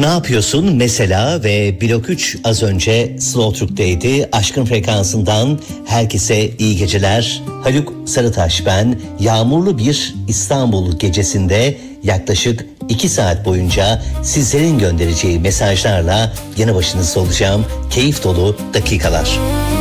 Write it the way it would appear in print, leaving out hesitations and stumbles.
Ne yapıyorsun mesela ve Blok 3 az önce Slow Türk'teydi. Aşkın frekansından herkese iyi geceler. Haluk Sarıtaş ben. Yağmurlu bir İstanbul gecesinde yaklaşık 2 saat boyunca sizlerin göndereceği mesajlarla yanı başınızda olacağım. Keyif dolu dakikalar.